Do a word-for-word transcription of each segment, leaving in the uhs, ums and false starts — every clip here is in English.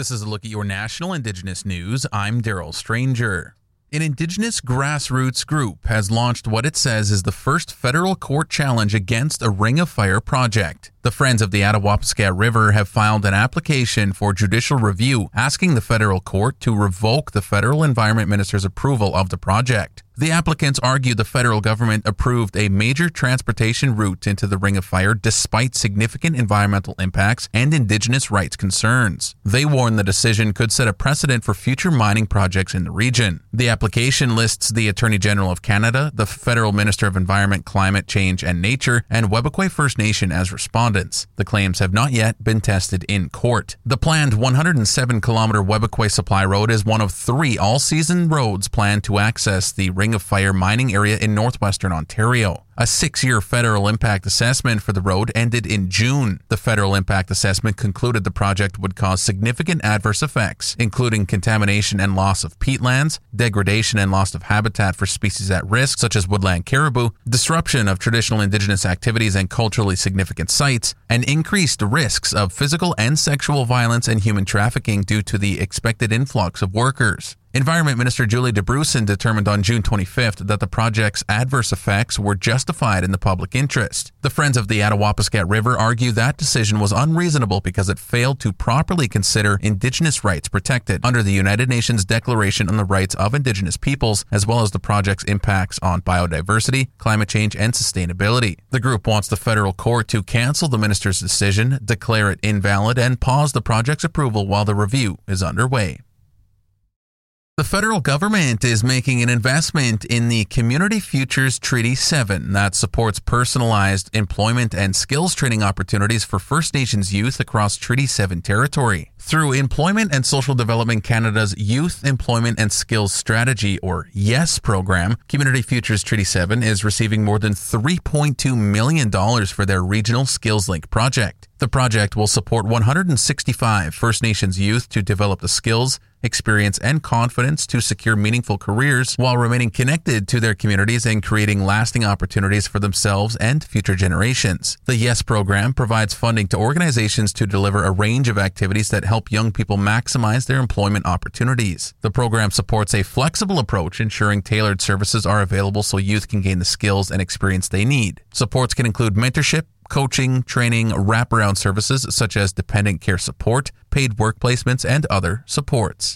This is a look at your national Indigenous news. I'm Daryl Stranger. An Indigenous grassroots group has launched what it says is the first federal court challenge against a Ring of Fire project. The Friends of the Attawapiskat River have filed an application for judicial review asking the federal court to revoke the federal environment minister's approval of the project. The applicants argue the federal government approved a major transportation route into the Ring of Fire despite significant environmental impacts and Indigenous rights concerns. They warn the decision could set a precedent for future mining projects in the region. The application lists the Attorney General of Canada, the Federal Minister of Environment, Climate Change and Nature, and Webikwe First Nation as respondents. The claims have not yet been tested in court. The planned one hundred seven kilometer Webikwe Supply Road is one of three all-season roads planned to access the Ring of Fire mining area in northwestern Ontario. A six-year federal impact assessment for the road ended in June. The federal impact assessment concluded the project would cause significant adverse effects, including contamination and loss of peatlands, degradation and loss of habitat for species at risk, such as woodland caribou, disruption of traditional Indigenous activities and culturally significant sites, and increased risks of physical and sexual violence and human trafficking due to the expected influx of workers. Environment Minister Julie DeBrusen determined on June twenty-fifth that the project's adverse effects were justified in the public interest. The Friends of the Attawapiskat River argue that decision was unreasonable because it failed to properly consider Indigenous rights protected under the United Nations Declaration on the Rights of Indigenous Peoples, as well as the project's impacts on biodiversity, climate change, and sustainability. The group wants the federal court to cancel the minister's decision, declare it invalid, and pause the project's approval while the review is underway. The federal government is making an investment in the Community Futures Treaty seven that supports personalized employment and skills training opportunities for First Nations youth across Treaty seven territory. Through Employment and Social Development Canada's Youth Employment and Skills Strategy, or YES program, Community Futures Treaty seven is receiving more than three point two million dollars for their regional Skills Link project. The project will support one hundred sixty-five First Nations youth to develop the skills, experience, and confidence to secure meaningful careers while remaining connected to their communities and creating lasting opportunities for themselves and future generations. The YES program provides funding to organizations to deliver a range of activities that help young people maximize their employment opportunities. The program supports a flexible approach, ensuring tailored services are available so youth can gain the skills and experience they need. Supports can include mentorship, coaching, training, wraparound services such as dependent care support, paid work placements, and other supports.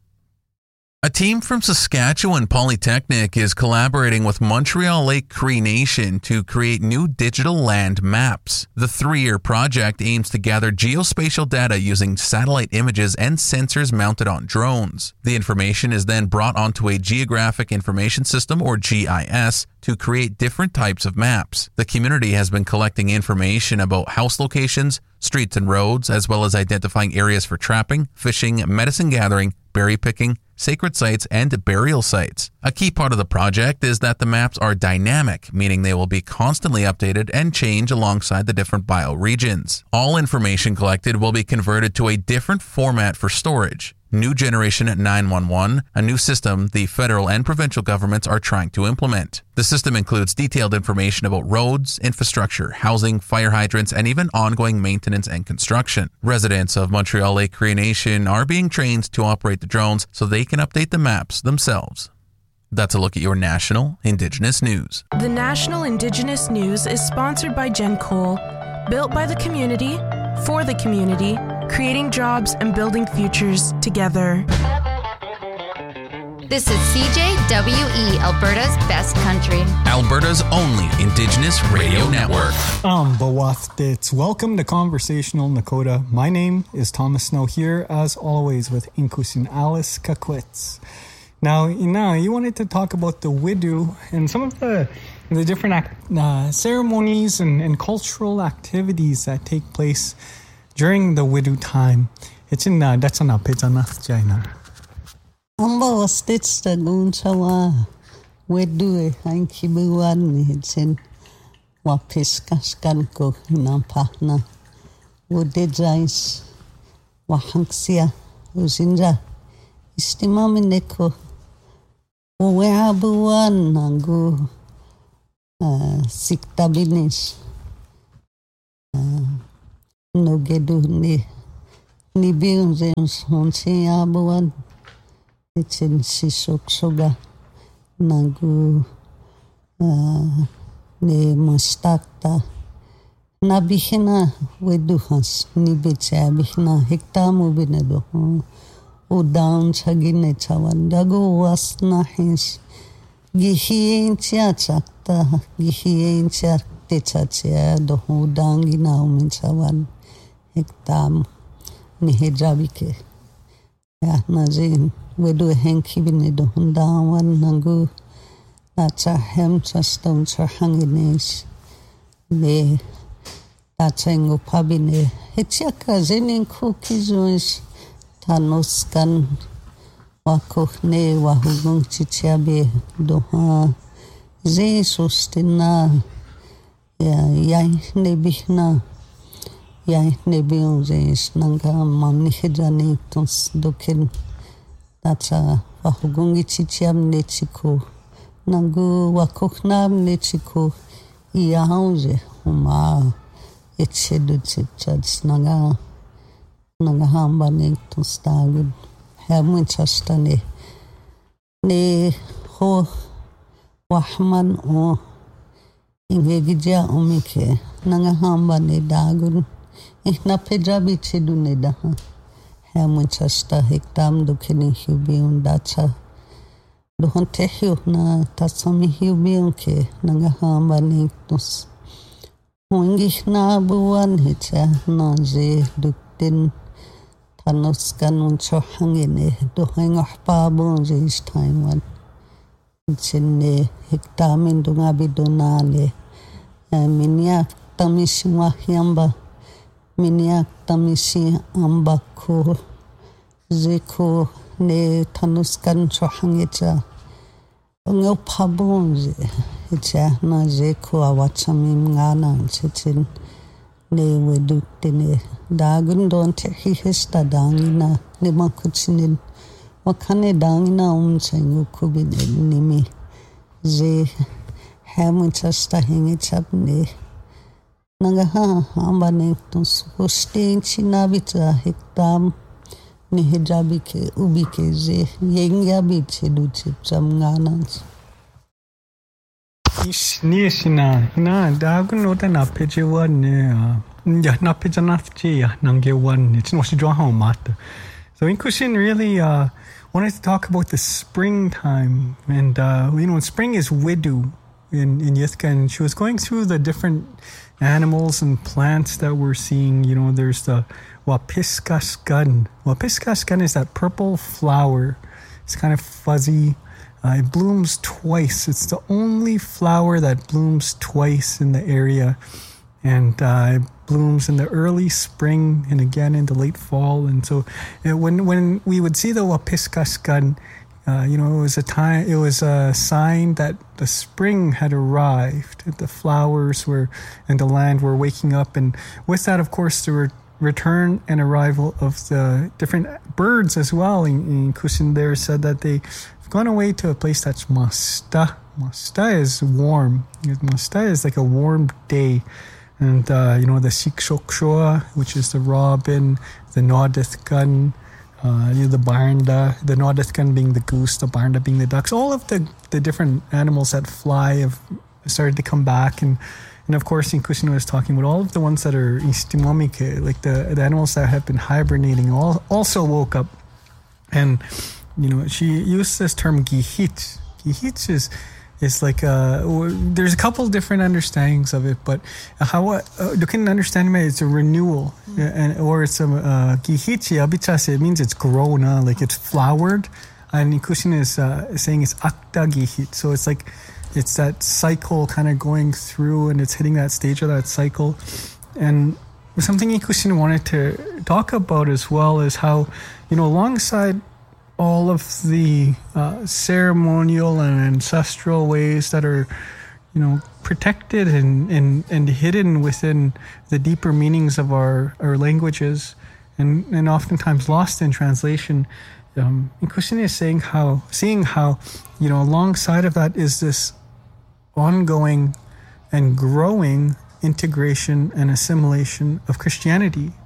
A team from Saskatchewan Polytechnic is collaborating with Montreal Lake Cree Nation to create new digital land maps. The three-year project aims to gather geospatial data using satellite images and sensors mounted on drones. The information is then brought onto a Geographic Information System, or G I S, to create different types of maps. The community has been collecting information about house locations, streets and roads, as well as identifying areas for trapping, fishing, medicine gathering, berry picking, sacred sites, and burial sites. A key part of the project is that the maps are dynamic, meaning they will be constantly updated and change alongside the different bioregions. All information collected will be converted to a different format for storage. New Generation nine one one, a new system the federal and provincial governments are trying to implement. The system includes detailed information about roads, infrastructure, housing, fire hydrants, and even ongoing maintenance and construction. Residents of Montreal Lake Cree Nation are being trained to operate the drones so they can update the maps themselves. That's a look at your national Indigenous news. The National Indigenous News is sponsored by Gen Cole, built by the community, for the community, creating jobs and building futures together. This is C J W E, Alberta's best country. Alberta's only Indigenous radio network. Um, Bawathdits. Welcome to Conversational Nakota. My name is Thomas Snow here, as always, with Inkusin Alice Kakwitz. Now, Ina, you wanted to talk about the Widu and some of the the different act, uh, ceremonies and, and cultural activities that take place during the Widu time. It's in uh, that's on our page on China. Amba wastits ta gunsawa Widu ang kibuan it's in wapiskas kan ko nampahna udedzais wahanksia usinja istimamineko uweabuan nangu Uh, siktabinis uh, no gedu ni nibiung zeus honsi abuan itsin sisok soga nagu uh, ne mastakta nabihina weduhas nibitse abihina hektamu binedo o down sagine chawan dago was nahis gihien tsakta gihien tsakte tsatsia do dangi na umin chawan hektam ni hejabike ya nazin wedu henki binedo hundawan nagu Tatsa hem sastom sarhangines ne tatsa ingo pabine hetiaka zenin kukizois tanoskan wakohne wahugung chichiabe doha ze sustina ya yai nebihna yai nebiung zeis nanga mamni hejani tons dokin tatsa wahugung chichiam nechiko Nagu wakoknam nechiko iahauze uma etchedu chitsats naga naga hamba nekton stagud hermun chastane ne ho wahman o ingegija omike naga hamba ne dagun ihna pejabi chedu ne daha hermun chasta hektam dukeni hubi undacha Dohon tehyo na tatsami hiubiyon ke nangahamba niktos. Huingih na buwan hitya na ze duktin tanoskan uncho hangine doheng ahpabon ze is Taiwan. Tsine hektamin dungabi donale. Minyak tamisi wahyamba. Minyak tamisi ambako. Zeko ne tanuskan chohangita ngau pabonze itya na zeko awachamim ngana chitin ne wedutine dagun don te hihesta dangina ne makuchinin wakane dangina umchengu kubine nimi ze hamuchasta hingichabne nagaha ambane tus hosting chinabita hektam ni hijabi ke ubi ke ze yenga biche duche chamganans Ish nishina na dagun ota na peje wan ya na peje nafje ya nange wan it's no shi jwa mata. So Inkushin really uh wanted to talk about the springtime and uh you know spring is Widu in in Yithka, and she was going through the different animals and plants that we're seeing. You know, there's the Wapiskaskan. Wapiskaskan is that purple flower. It's kind of fuzzy. Uh, it blooms twice. It's the only flower that blooms twice in the area. And uh, it blooms in the early spring and again in the late fall. And so it, when when we would see the Wapiskaskan, uh, you know, it was a time. It was a sign that the spring had arrived. The flowers were and the land were waking up. And with that, of course, there were return and arrival of the different birds as well. In, in Kusin there said that they've gone away to a place that's Masta. Masta is warm. Masta is like a warm day. And, uh, you know, the Sikshokshoa, which is the robin, the Nodithkan, uh, you know, the Barnda, the Nodithkan being the goose, the Barnda being the ducks. All of the, the different animals that fly have started to come back. And And of course, Inkushin was talking about all of the ones that are istimamike, like the, the animals that have been hibernating, all also woke up. And, you know, she used this term gihit. Gihit is is like, a, there's a couple different understandings of it, but how uh, you can understand it, it's a renewal, mm-hmm. and or it's a uh, gihichi abichase, it means it's grown, uh, like it's flowered. And Inkushin is uh, saying it's akta gihit, so it's like, it's that cycle kind of going through and it's hitting that stage of that cycle. And something Inkushin wanted to talk about as well is how, you know, alongside all of the uh, ceremonial and ancestral ways that are, you know, protected and, and, and hidden within the deeper meanings of our, our languages and, and oftentimes lost in translation, um, Inkushin is saying how, seeing how, you know, alongside of that is this ongoing and growing integration and assimilation of Christianity.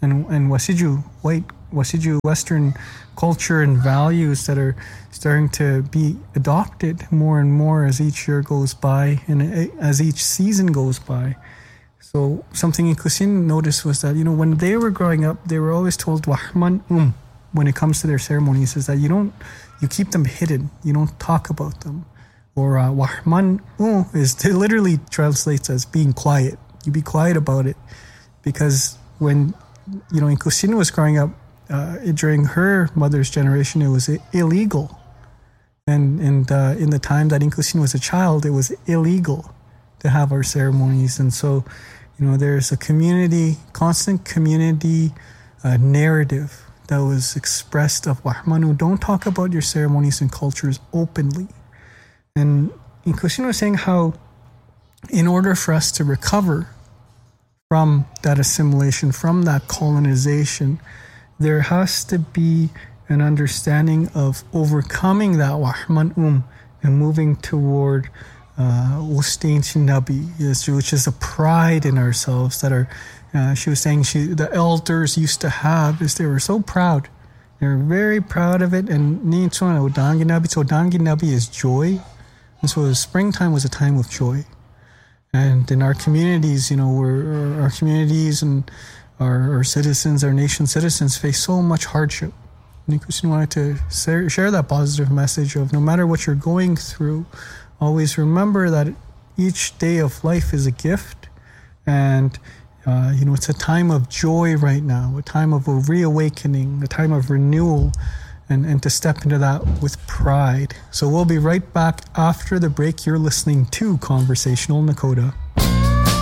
and, and Wasiju, white Wasiju Western culture and values that are starting to be adopted more and more as each year goes by and as each season goes by. So something Inkusin noticed was that, you know, when they were growing up, they were always told Wahman Um when it comes to their ceremonies, is that you don't, you keep them hidden, you don't talk about them. Or uh, Wahman Um is it literally translates as being quiet. You be quiet about it, because when, you know, Inkusin was growing up, uh, during her mother's generation, it was illegal. And and uh, in the time that Inkusin was a child, it was illegal to have our ceremonies. And so, you know, there's a community, constant community uh, narrative that was expressed of Wahmanu. Don't talk about your ceremonies and cultures openly. And Inkusin was saying how, in order for us to recover from that assimilation, from that colonization, there has to be an understanding of overcoming that Wahman Um and moving toward Ustain Shinabi, which is a pride in ourselves that are, uh, she was saying she the elders used to have, is they were so proud. They were very proud of it. And Ni Chona Odangi Nabi, so Odangi Nabi is joy. And so springtime was a time of joy. And in our communities, you know, we're, our communities and our, our citizens, our nation citizens face so much hardship. And Inkusin wanted to share that positive message of no matter what you're going through, always remember that each day of life is a gift. And, uh, you know, it's a time of joy right now, a time of a reawakening, a time of renewal, and, and to step into that with pride. So we'll be right back after the break. You're listening to Conversational Nakota.